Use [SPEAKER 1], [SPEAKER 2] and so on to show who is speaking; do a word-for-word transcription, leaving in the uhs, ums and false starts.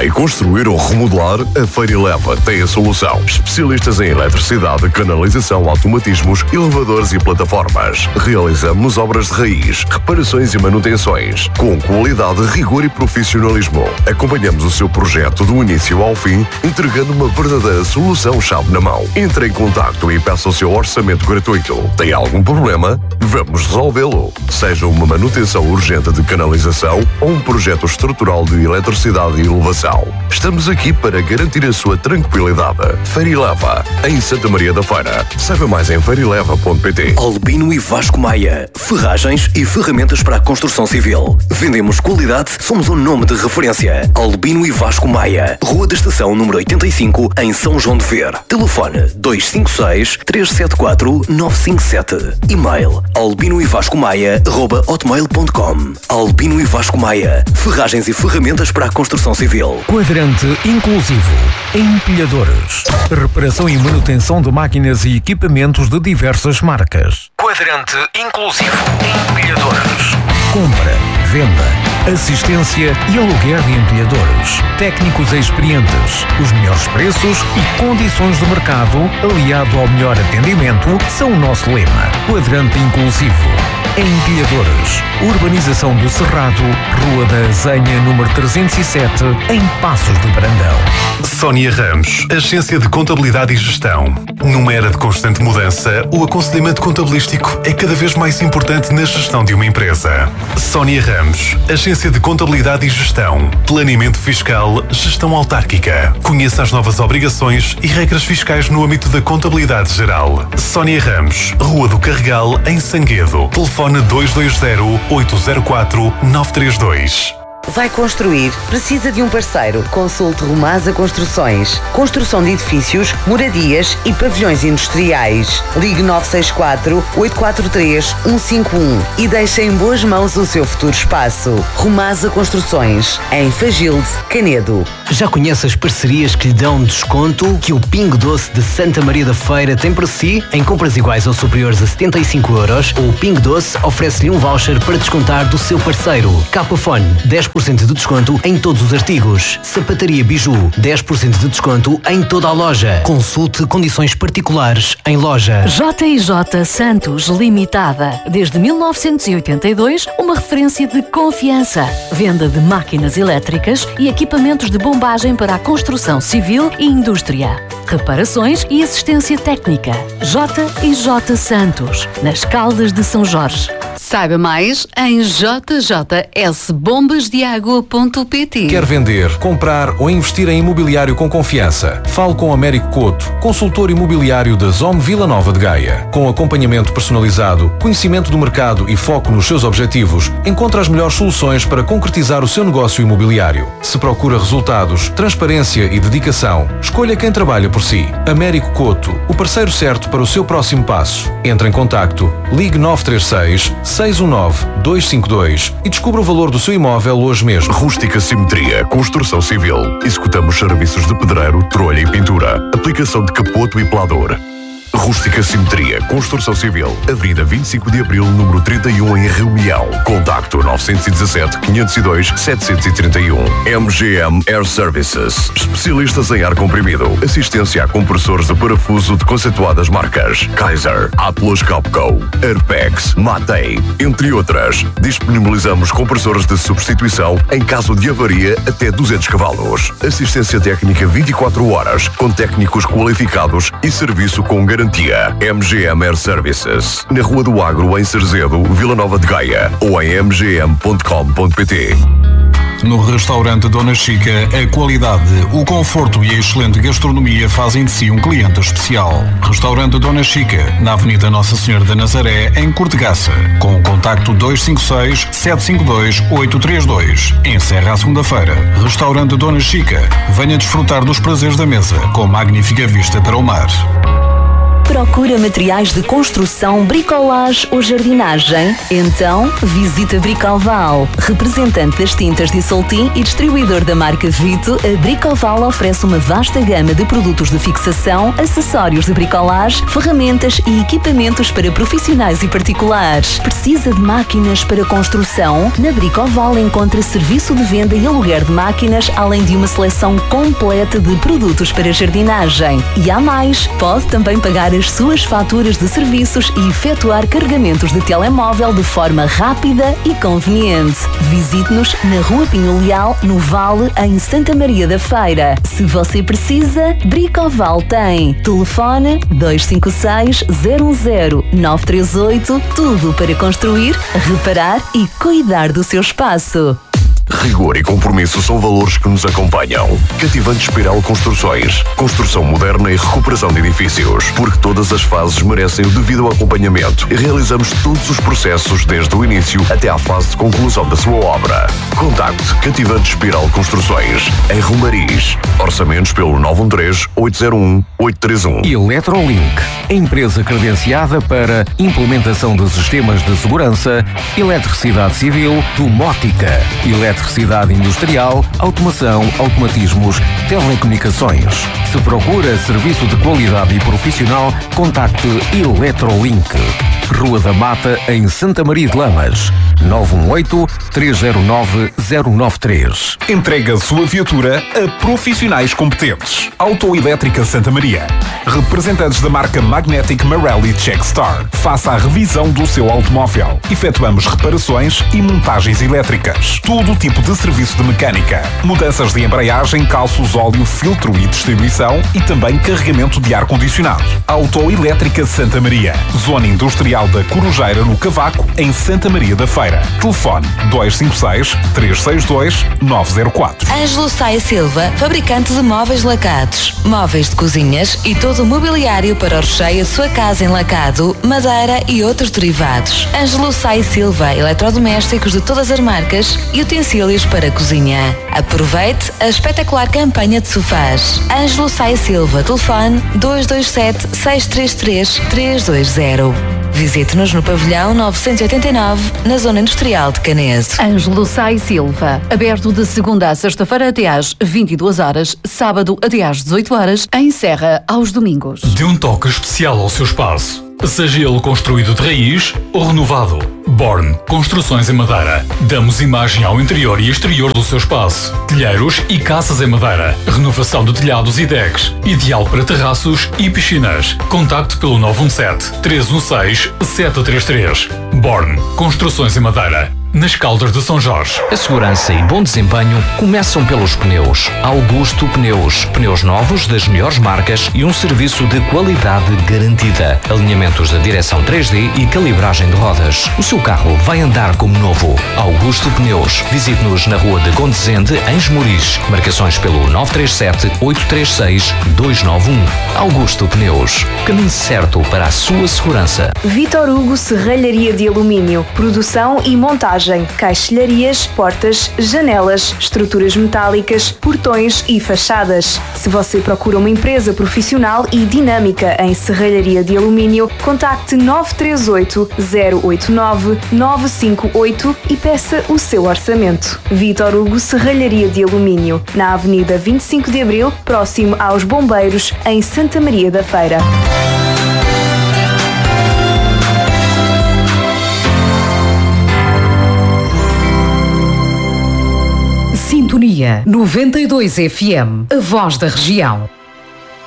[SPEAKER 1] vai construir ou remodelar? A Ferileva tem a solução. Especialistas em eletricidade, canalização, automatismos, elevadores e plataformas. Realizamos obras de raiz, reparações e manutenções, com qualidade, rigor e profissionalismo. Acompanhamos o seu projeto do início ao fim, entregando uma verdadeira solução-chave na mão. Entre em contacto e peça o seu orçamento gratuito. Tem algum problema? Vamos resolvê-lo. Seja uma manutenção urgente de canalização ou um projeto estrutural de eletricidade e elevação. Estamos aqui para garantir a sua tranquilidade. Ferileva, em Santa Maria da Feira. Saiba mais em ferileva ponto pt.
[SPEAKER 2] Albino e Vasco Maia. Ferragens e ferramentas para a construção civil. Vendemos qualidade, somos um nome de referência. Albino e Vasco Maia. Rua da Estação, número oitenta e cinco, em São João de Ver. Telefone dois cinco seis, três sete quatro, nove cinco sete. E-mail albino e vasco maia arroba hotmail ponto com. Albino e Vasco Maia. Ferragens e ferramentas para a construção civil.
[SPEAKER 3] Quadrante inclusivo. Empilhadores. Reparação e manutenção de máquinas e equipamentos de diversas marcas. Quadrante inclusivo. Empilhadores. Compra, venda, assistência e aluguer de empilhadores. Técnicos experientes. Os melhores preços e condições de mercado, aliado ao melhor atendimento, são o nosso lema. Quadrante inclusivo. Empilhadores. Urbanização do Cerrado, Rua da Azenha, número trezentos e sete, em Passos de Brandão.
[SPEAKER 4] Sónia Ramos, Agência de Contabilidade e Gestão. Numa era de constante mudança, o aconselhamento contabilístico é cada vez mais importante na gestão de uma empresa. Sónia Ramos, Agência de Contabilidade e Gestão. Planeamento fiscal, gestão autárquica. Conheça as novas obrigações e regras fiscais no âmbito da contabilidade geral. Sónia Ramos, Rua do Carregal, em Sanguedo. Telefone dois dois zero, oito zero quatro, nove três dois.
[SPEAKER 5] Vai construir? Precisa de um parceiro? Consulte Romasa Construções. Construção de edifícios, moradias e pavilhões industriais. Ligue nove seis quatro, oito quatro três, um cinco um e deixe em boas mãos o seu futuro espaço. Romasa Construções, em Fagilde, Canedo.
[SPEAKER 2] Já conhece as parcerias que lhe dão desconto que o Pingo Doce de Santa Maria da Feira tem para si? Em compras iguais ou superiores a setenta e cinco euros, o Pingo Doce oferece-lhe um voucher para descontar do seu parceiro. Capafone, dez por cento de desconto em todos os artigos. Sapataria Biju, dez por cento de desconto em toda a loja. Consulte condições particulares em loja.
[SPEAKER 6] J e J Santos Limitada. Desde mil novecentos e oitenta e dois, uma referência de confiança. Venda de máquinas elétricas e equipamentos de bombagem para a construção civil e indústria. Reparações e assistência técnica. J e J Santos, nas Caldas de São Jorge.
[SPEAKER 7] Saiba mais em j j s bombas de água ponto p t.
[SPEAKER 3] Quer vender, comprar ou investir em imobiliário com confiança? Fale com Américo Couto, consultor imobiliário da Zom Vila Nova de Gaia. Com acompanhamento personalizado, conhecimento do mercado e foco nos seus objetivos, encontre as melhores soluções para concretizar o seu negócio imobiliário. Se procura resultados, transparência e dedicação, escolha quem trabalha por si. Américo Couto, o parceiro certo para o seu próximo passo. Entre em contacto, ligue nove três seis, seis um nove, dois cinco dois e descubra o valor do seu imóvel hoje mesmo.
[SPEAKER 1] Rústica Simetria, Construção Civil. Executamos serviços de pedreiro, trolha e pintura. Aplicação de capoto e pelador. Rústica Simetria, Construção Civil. Avenida vinte e cinco de Abril, número trinta e um, em Rio Maior. Contacto nove um sete, quinhentos e dois, setecentos e trinta e um. M G M Air Services. Especialistas em ar comprimido. Assistência a compressores de parafuso de conceituadas marcas. Kaiser, Atlas Copco, Airpex, Matei, entre outras. Disponibilizamos compressores de substituição em caso de avaria até duzentos cavalos. Assistência técnica vinte e quatro horas, com técnicos qualificados e serviço com garantia. M G M Air Services, na Rua do Agro, em Cerzedo, Vila Nova de Gaia, ou em m g m ponto com ponto p t.
[SPEAKER 8] No restaurante Dona Chica, a qualidade, o conforto e a excelente gastronomia fazem de si um cliente especial. Restaurante Dona Chica, na Avenida Nossa Senhora da Nazaré, em Cortegaça, com o contacto dois cinco seis, sete cinco dois, oito três dois. Encerra à segunda-feira. Restaurante Dona Chica, venha desfrutar dos prazeres da mesa, com magnífica vista para o mar.
[SPEAKER 6] Procura materiais de construção, bricolage ou jardinagem? Então, visita Bricoval. Representante das tintas Dissoltin e distribuidor da marca Vito, a Bricoval oferece uma vasta gama de produtos de fixação, acessórios de bricolage, ferramentas e equipamentos para profissionais e particulares. Precisa de máquinas para construção? Na Bricoval encontra serviço de venda e aluguer de máquinas, além de uma seleção completa de produtos para jardinagem. E há mais! Pode também pagar as suas faturas de serviços e efetuar carregamentos de telemóvel de forma rápida e conveniente. Visite-nos na Rua Pinho Leal, no Vale, em Santa Maria da Feira. Se você precisa, Bricoval tem. Telefone dois cinco seis, zero um zero, nove três oito. Tudo para construir, reparar e cuidar do seu espaço.
[SPEAKER 1] Rigor e compromisso são valores que nos acompanham. Cativante Espiral Construções. Construção moderna e recuperação de edifícios. Porque todas as fases merecem o devido acompanhamento e realizamos todos os processos desde o início até à fase de conclusão da sua obra. Contacte Cativante Espiral Construções em Romariz. Orçamentos pelo nove um três, oito zero um, oito três um.
[SPEAKER 3] Eletrolink, empresa credenciada para implementação de sistemas de segurança, eletricidade civil, domótica, eletricidade industrial, automação, automatismos, telecomunicações. Se procura serviço de qualidade e profissional, contacte Eletrolink. Rua da Mata, em Santa Maria de Lamas. nove um oito, três zero nove, zero nove três.
[SPEAKER 9] Entrega a sua viatura a profissionais competentes. Autoelétrica Santa Maria. Representantes da marca Magnetic Marelli Checkstar. Faça a revisão do seu automóvel. Efetuamos reparações e montagens elétricas. Todo o tipo de serviço de mecânica. Mudanças de embreagem, calços, óleo, filtro e distribuição e também carregamento de ar-condicionado. Autoelétrica Santa Maria. Zona Industrial da Corujeira, no Cavaco, em Santa Maria da Feira. Telefone dois cinco seis, três seis dois, nove zero quatro.
[SPEAKER 10] Ângelo Saia Silva, fabricante de móveis lacados, móveis de cozinhas e todo o mobiliário para o recheio da sua casa em lacado, madeira e outros derivados. Ângelo Saia Silva, eletrodomésticos de todas as marcas e utensílios para a cozinha. Aproveite a espetacular campanha de sofás. Ângelo Saia Silva, telefone dois dois sete, seis três três, três dois zero. Visite-nos no pavilhão novecentos e oitenta e nove, na Zona Industrial de Caneso.
[SPEAKER 7] Ângelo Sai Silva, aberto de segunda a sexta-feira até às vinte e duas horas, sábado até às dezoito horas, em Serra aos domingos.
[SPEAKER 11] Dê um toque especial ao seu espaço. Seja ele construído de raiz ou renovado. Born Construções em Madeira. Damos imagem ao interior e exterior do seu espaço. Telheiros e casas em madeira. Renovação de telhados e decks. Ideal para terraços e piscinas. Contacte pelo nove um sete, três um seis, sete três três. Born Construções em Madeira. Nas Caldas de São Jorge.
[SPEAKER 12] A segurança e bom desempenho começam pelos pneus. Augusto Pneus. Pneus novos das melhores marcas e um serviço de qualidade garantida. Alinhamentos da direção três D e calibragem de rodas. O seu carro vai andar como novo. Augusto Pneus. Visite-nos na Rua de Condesende, em Esmoriz. Marcações pelo nove três sete, oito três seis, dois nove um. Augusto Pneus. Caminho certo para a sua segurança.
[SPEAKER 13] Vitor Hugo Serralharia de Alumínio. Produção e montagem. Caixilharias, portas, janelas, estruturas metálicas, portões e fachadas. Se você procura uma empresa profissional e dinâmica em serralharia de alumínio, contacte nove três oito, zero oito nove, nove cinco oito e peça o seu orçamento. Vitor Hugo Serralharia de Alumínio, na Avenida vinte e cinco de Abril, próximo aos Bombeiros, em Santa Maria da Feira.
[SPEAKER 6] Sintonia noventa e dois F M, a voz da região.